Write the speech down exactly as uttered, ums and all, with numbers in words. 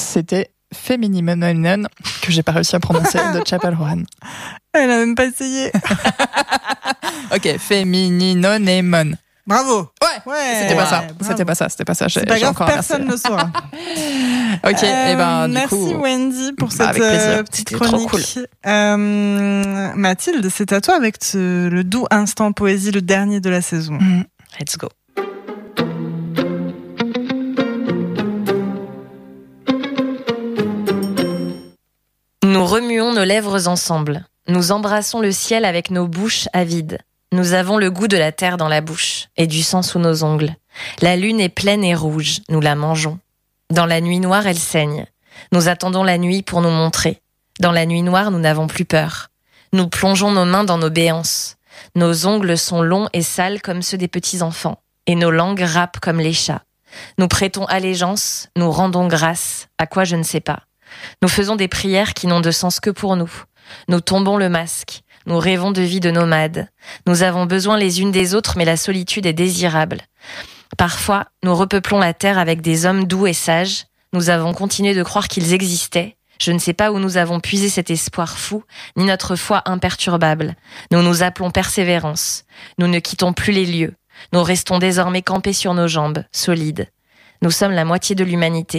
C'était Féminimononon, que j'ai pas réussi à prononcer, de Chappell Roan. Elle a même pas essayé. Ok, Fémininonémon. Bravo. Ouais, ouais, c'était pas ça. Bravo. C'était pas ça, c'était pas ça. C'est pas grave, personne ne le saura. Ok, euh, et ben du merci coup. Merci Wendy pour bah, cette euh, petite c'était chronique. Trop cool. Euh, Mathilde, c'est à toi avec ce, le doux instant poésie, le dernier de la saison. Mm. Let's go. Nous remuons nos lèvres ensemble. Nous embrassons le ciel avec nos bouches avides. Nous avons le goût de la terre dans la bouche et du sang sous nos ongles. La lune est pleine et rouge, nous la mangeons. Dans la nuit noire, elle saigne. Nous attendons la nuit pour nous montrer. Dans la nuit noire, nous n'avons plus peur. Nous plongeons nos mains dans nos béances. Nos ongles sont longs et sales comme ceux des petits enfants, et nos langues râpent comme les chats. Nous prêtons allégeance, nous rendons grâce, à quoi je ne sais pas. Nous faisons des prières qui n'ont de sens que pour nous. Nous tombons le masque. Nous rêvons de vie de nomades. Nous avons besoin les unes des autres, mais la solitude est désirable. Parfois, nous repeuplons la terre avec des hommes doux et sages. Nous avons continué de croire qu'ils existaient. Je ne sais pas où nous avons puisé cet espoir fou, ni notre foi imperturbable. Nous nous appelons persévérance. Nous ne quittons plus les lieux. Nous restons désormais campés sur nos jambes, solides. Nous sommes la moitié de l'humanité.